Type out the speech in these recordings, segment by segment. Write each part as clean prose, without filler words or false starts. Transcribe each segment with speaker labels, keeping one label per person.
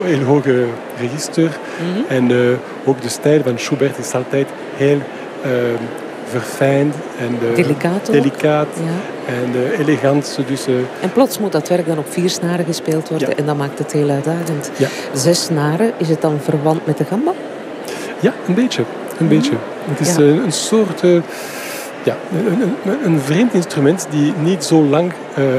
Speaker 1: Heel hoge register. En ook de stijl van Schubert is altijd heel verfijnd en delicaat en elegant. Dus,
Speaker 2: en plots moet dat werk dan op 4 snaren gespeeld worden en dat maakt het heel uitdagend. Ja. 6 snaren, is het dan verwant met de gamba?
Speaker 1: Ja, een beetje. Het is een soort... een vreemd instrument die niet zo lang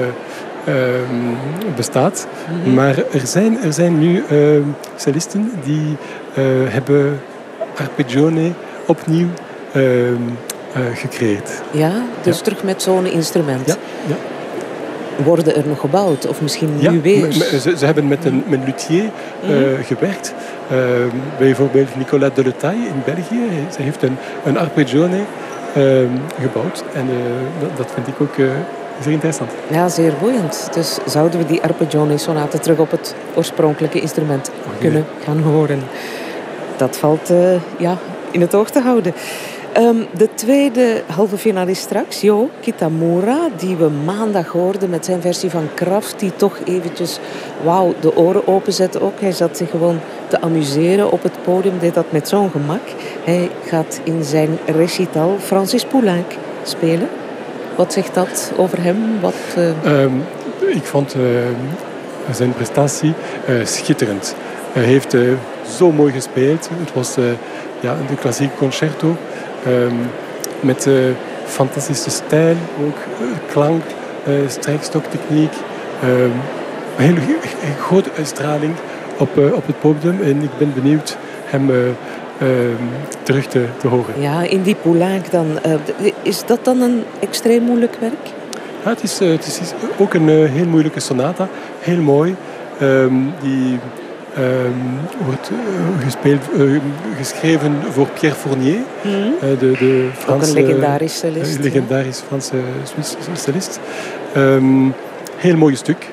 Speaker 1: bestaat. Maar er zijn nu cellisten die hebben arpeggione opnieuw gecreëerd.
Speaker 2: Ja, dus terug met zo'n instrument.
Speaker 1: Ja.
Speaker 2: Worden er nog gebouwd? Of misschien nu weer?
Speaker 1: Ze hebben met een luthier gewerkt. Bijvoorbeeld Nicolas Deletaille in België. Ze heeft een arpeggione gebouwd. En dat vind ik ook zeer interessant.
Speaker 2: Ja, zeer boeiend. Dus zouden we die arpeggione-sonate terug op het oorspronkelijke instrument kunnen gaan horen? Dat valt in het oog te houden. De tweede halve finalist straks, Jo Kitamura, die we maandag hoorden met zijn versie van Kraft, die toch eventjes de oren openzette ook. Hij zat zich gewoon te amuseren op het podium, deed dat met zo'n gemak. Hij gaat in zijn recital Francis Poulenc spelen. Wat zegt dat over hem?
Speaker 1: Ik vond zijn prestatie schitterend. Hij heeft zo mooi gespeeld. Het was de klassieke concerto. Met fantastische stijl, ook klank, strijkstoktechniek. Heel grote uitstraling op het podium. En ik ben benieuwd hem terug te horen.
Speaker 2: Ja, in die Poulenc dan. Is dat dan een extreem moeilijk werk?
Speaker 1: Ja, het is ook een heel moeilijke sonata. Heel mooi. Die wordt geschreven voor Pierre Fournier. De Franse,
Speaker 2: ook een legendarisch cellist.
Speaker 1: Legendarisch Franse cellist. Heel mooi stuk.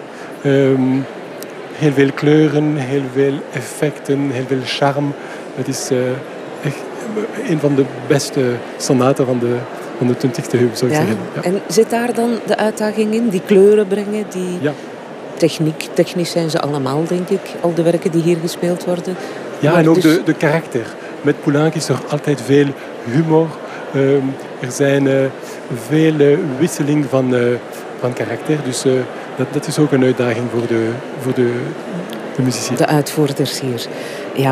Speaker 1: Heel veel kleuren, heel veel effecten, heel veel charme. Het is echt een van de beste sonaten van de 20e eeuw, zou ik zeggen. Ja.
Speaker 2: En zit daar dan de uitdaging in? Die kleuren brengen, die technisch zijn ze allemaal, denk ik, al de werken die hier gespeeld worden.
Speaker 1: Ja, maar en ook de karakter. Met Poulenc is er altijd veel humor. Er zijn veel wisseling van karakter. Dus dat is ook een uitdaging voor de muzici.
Speaker 2: De uitvoerders hier. Ja.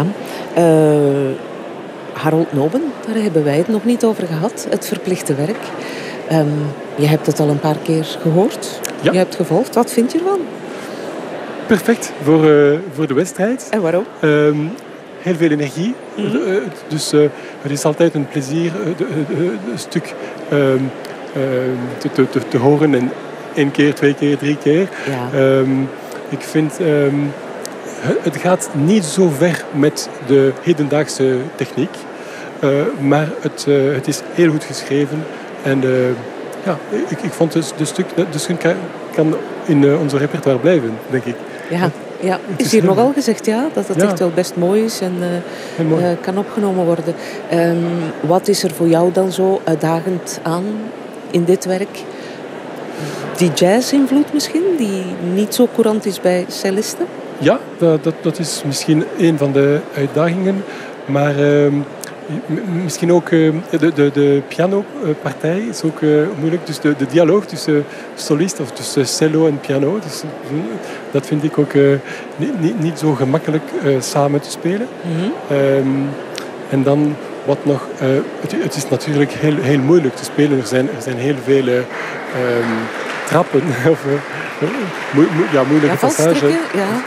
Speaker 2: Harold Noben, daar hebben wij het nog niet over gehad. Het verplichte werk. Je hebt het al een paar keer gehoord.
Speaker 1: Ja.
Speaker 2: Je hebt gevolgd. Wat vind je ervan?
Speaker 1: Perfect voor de wedstrijd.
Speaker 2: En waarom?
Speaker 1: Heel veel energie. Dus het is altijd een plezier een stuk te horen. En 1 keer, 2 keer, 3 keer.
Speaker 2: Ja.
Speaker 1: Ik vind... het gaat niet zo ver met de hedendaagse techniek. Maar het is heel goed geschreven. En ik vond de stuk kan in ons repertoire blijven, denk ik.
Speaker 2: Ja. Is hier nogal gezegd dat het echt wel best mooi is en kan opgenomen worden. Wat is er voor jou dan zo uitdagend aan in dit werk? Die jazz-invloed misschien, die niet zo courant is bij cellisten?
Speaker 1: Ja, dat is misschien een van de uitdagingen. Maar misschien ook de pianopartij is ook moeilijk. Dus de dialoog tussen solist of tussen cello en piano. Dus, dat vind ik ook niet zo gemakkelijk samen te spelen. En dan wat nog... het is natuurlijk heel moeilijk te spelen. Er zijn heel veel trappen of moeilijke passages.
Speaker 2: Die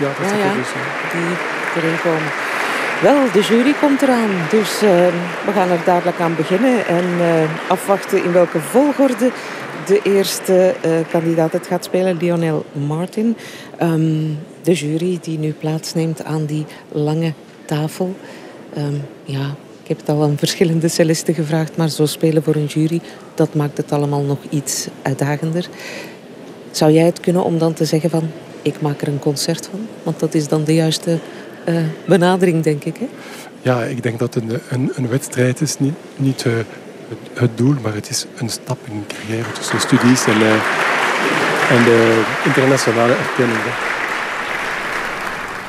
Speaker 2: erin komen. Wel, de jury komt eraan, dus we gaan er dadelijk aan beginnen en afwachten in welke volgorde de eerste kandidaat het gaat spelen, Lionel Martin. De jury die nu plaatsneemt aan die lange tafel. Ik heb het al aan verschillende cellisten gevraagd, maar zo spelen voor een jury, dat maakt het allemaal nog iets uitdagender. Zou jij het kunnen om dan te zeggen van, ik maak er een concert van? Want dat is dan de juiste benadering, denk ik. Hè?
Speaker 1: Ja, ik denk dat een wedstrijd is niet het doel, maar het is een stap in een carrière tussen studies en de internationale erkenning.